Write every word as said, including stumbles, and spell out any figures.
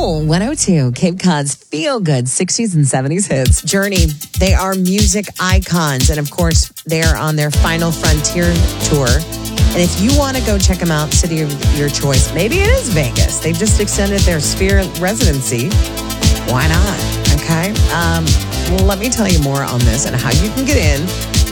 Cool one oh two, Cape Cod's feel-good sixties and seventies hits. Journey, they are music icons. And of course, they are on their Final Frontier tour. And if you want to go check them out, city of your choice, maybe it is Vegas. They've just extended their Sphere residency. Why not? Okay. Um, well, let me tell you more on this and how you can get in